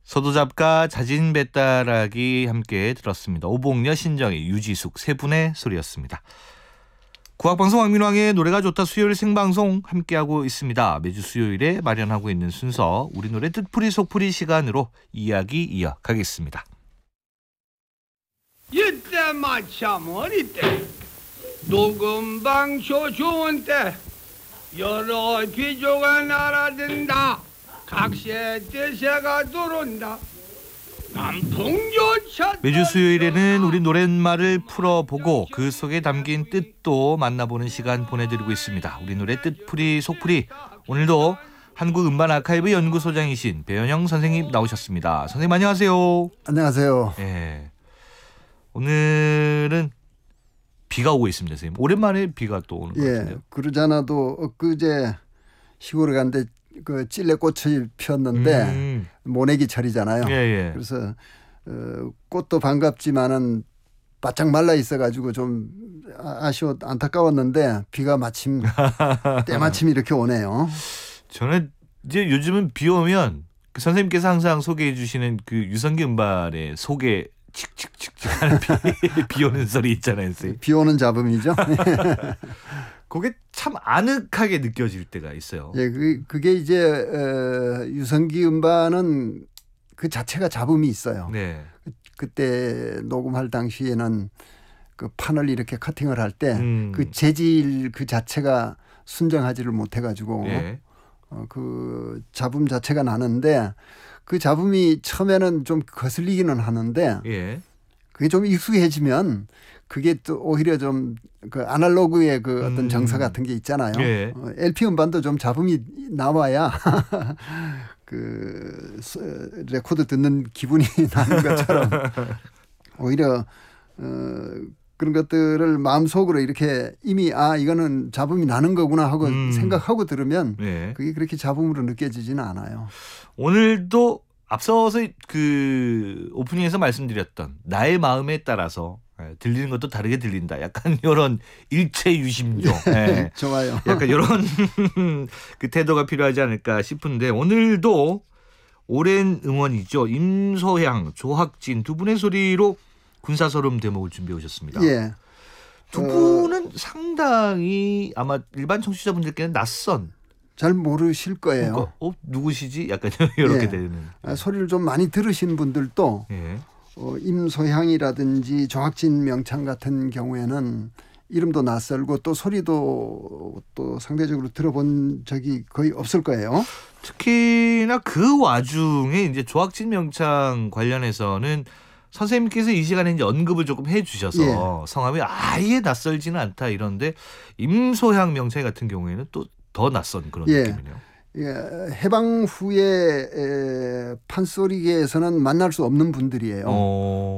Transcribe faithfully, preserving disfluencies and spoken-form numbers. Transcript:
서도잡가 자진배따라기 함께 들었습니다. 오봉려, 신정희, 유지숙 세 분의 소리였습니다. 국악방송 왕민왕의 노래가 좋다 수요일 생방송 함께하고 있습니다. 매주 수요일에 마련하고 있는 순서 우리 노래 뜻풀이 속풀이 시간으로 이야기 이어가겠습니다. 이때 마참 어릴 때 녹음방쇼 좋은 때 여러 귀조가 날아든다. 각세 대세가 들어온다. 남풍조차 매주 수요일에는 우리 노랫말을 풀어보고 그 속에 담긴 뜻도 만나보는 시간 보내드리고 있습니다. 우리 노래 뜻풀이 속풀이 오늘도 한국음반아카이브 연구소장이신 배현영 선생님 나오셨습니다. 선생님 안녕하세요. 안녕하세요. 네. 오늘은 비가 오고 있습니다, 선생님. 오랜만에 비가 또 오는 것 예, 같은데요. 그러잖아도 엊그제 시골에 갔는데 그 찔레꽃이 피었는데 음. 모내기철이잖아요. 예, 예. 그래서 어, 꽃도 반갑지만은 바짝 말라 있어가지고 좀 아쉬워 안타까웠는데 비가 마침 때마침 이렇게 오네요. 저는 이제 요즘은 비 오면 그 선생님께서 항상 소개해 주시는 그 유성기 음반의 속에 칙칙칙칙 하는 비, 비 오는 소리 있잖아요, 선생님. 비 오는 잡음이죠. 그게 참 아늑하게 느껴질 때가 있어요. 예, 그, 그게 이제 어, 유성기 음반은 그 자체가 잡음이 있어요. 네. 그때 녹음할 당시에는 그 판을 이렇게 커팅을 할 때 그 음. 재질 그 자체가 순정하지를 못해가지고 예. 어, 그 잡음 자체가 나는데 그 잡음이 처음에는 좀 거슬리기는 하는데 예. 그게 좀 익숙해지면 그게 또 오히려 좀 그 아날로그의 그 어떤 음. 정서 같은 게 있잖아요. 예. 어, 엘피 음반도 좀 잡음이 나와야 그 레코드 듣는 기분이 나는 것처럼 오히려 어, 그런 것들을 마음속으로 이렇게 이미 아 이거는 잡음이 나는 거구나 하고 음. 생각하고 들으면 예. 그게 그렇게 잡음으로 느껴지지는 않아요. 오늘도 앞서서 그 오프닝에서 말씀드렸던 나의 마음에 따라서 들리는 것도 다르게 들린다. 약간 이런 일체유심조. 예. 좋아요. 약간 이런 그 태도가 필요하지 않을까 싶은데 오늘도 오랜 응원이죠. 임소향, 조학진 두 분의 소리로 군사소름 대목을 준비해 오셨습니다. 예. 두 분은 상당히 아마 일반 청취자분들께는 낯선. 잘 모르실 거예요. 그러니까, 어 누구시지? 약간 이렇게 예. 되는. 아, 소리를 좀 많이 들으신 분들도 예. 어, 임소향이라든지 조학진 명창 같은 경우에는 이름도 낯설고 또 소리도 또 상대적으로 들어본 적이 거의 없을 거예요. 특히나 그 와중에 이제 조학진 명창 관련해서는 선생님께서 이 시간에 이제 언급을 조금 해주셔서 예. 성함이 아예 낯설지는 않다 이런데 임소향 명창 같은 경우에는 또 더 낯선 그런 예. 느낌이네요. 예, 해방 후에 에, 판소리계에서는 만날 수 없는 분들이에요. 어...